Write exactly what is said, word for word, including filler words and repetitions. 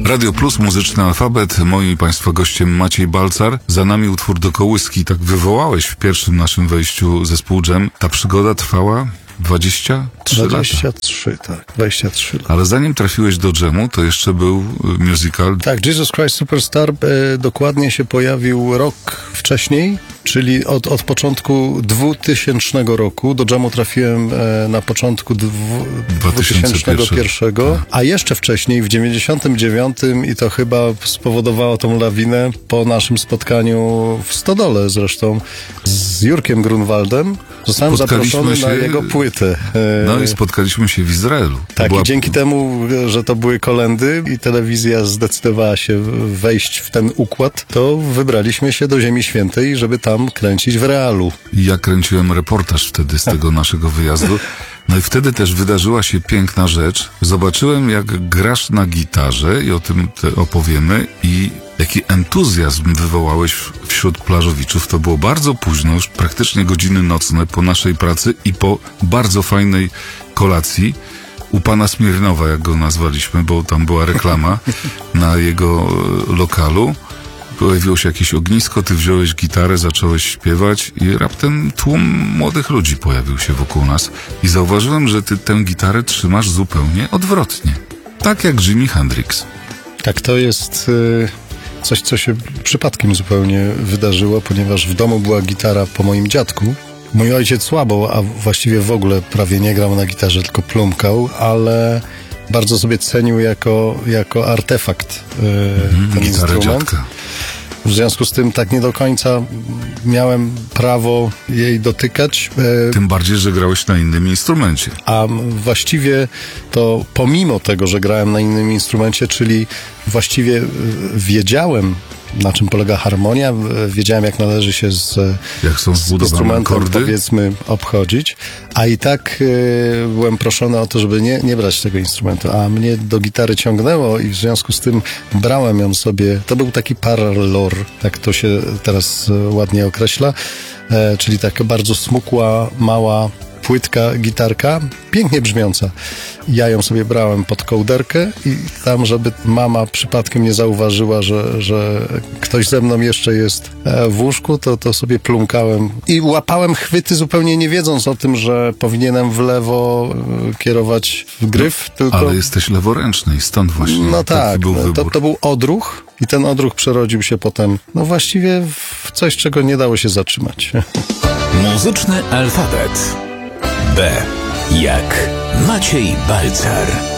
Radio Plus, muzyczny alfabet. Moim i Państwa gościem Maciej Balcar. Za nami utwór do kołyski. Tak wywołałeś w pierwszym naszym wejściu zespół Dżem. Ta przygoda trwała dwadzieścia trzy lata. dwadzieścia trzy, tak. dwadzieścia trzy lata. Ale zanim trafiłeś do Dżemu, to jeszcze był musical. Tak, Jesus Christ Superstar e, dokładnie się pojawił rok wcześniej, czyli od, od początku dwutysięcznego roku. Do Dżemu trafiłem e, na początku dwu, dwa tysiące pierwszego, tak. A jeszcze wcześniej, w dziewięćdziesiątym dziewiątym i to chyba spowodowało tą lawinę po naszym spotkaniu w Stodole zresztą z Jurkiem Grunwaldem. Zostałem zaproszony się, na jego płytę. No i spotkaliśmy się w Izraelu. Tak, była... i dzięki temu, że to były kolędy i telewizja zdecydowała się wejść w ten układ, to wybraliśmy się do Ziemi Świętej, żeby tam kręcić w realu. Ja kręciłem reportaż wtedy z tego naszego wyjazdu. No i wtedy też wydarzyła się piękna rzecz. Zobaczyłem, jak grasz na gitarze i o tym te opowiemy i jaki entuzjazm wywołałeś wśród plażowiczów. To było bardzo późno, już praktycznie godziny nocne po naszej pracy i po bardzo fajnej kolacji u pana Smirnowa, jak go nazwaliśmy, bo tam była reklama na jego lokalu. Pojawiło się jakieś ognisko, ty wziąłeś gitarę, zacząłeś śpiewać i raptem tłum młodych ludzi pojawił się wokół nas i zauważyłem, że ty tę gitarę trzymasz zupełnie odwrotnie. Tak jak Jimi Hendrix. Tak, to jest y, coś, co się przypadkiem zupełnie wydarzyło, ponieważ w domu była gitara po moim dziadku. Mój ojciec słabo, a właściwie w ogóle prawie nie grał na gitarze, tylko plumkał, ale bardzo sobie cenił jako, jako artefakt y, mm, ten instrument. Dziadka. W związku z tym tak nie do końca miałem prawo jej dotykać. Tym bardziej, że grałeś na innym instrumencie. A właściwie to pomimo tego, że grałem na innym instrumencie, czyli właściwie wiedziałem, na czym polega harmonia, wiedziałem, jak należy się z, jak są z instrumentem, akordy? powiedzmy, obchodzić, a i tak y, byłem proszony o to, żeby nie, nie brać tego instrumentu, a mnie do gitary ciągnęło i w związku z tym brałem ją sobie. To był taki parlor, jak to się teraz ładnie określa, e, czyli taka bardzo smukła, mała, płytka gitarka, pięknie brzmiąca. Ja ją sobie brałem pod kołderkę i tam, żeby mama przypadkiem nie zauważyła, że, że ktoś ze mną jeszcze jest w łóżku, to, to sobie plumkałem i łapałem chwyty zupełnie nie wiedząc o tym, że powinienem w lewo kierować w gryf. No, tylko... Ale jesteś leworęczny i stąd właśnie No tak, był no, to, to był odruch i ten odruch przerodził się potem, no właściwie w coś, czego nie dało się zatrzymać. Muzyczny alfabet. B jak Maciej Balcar.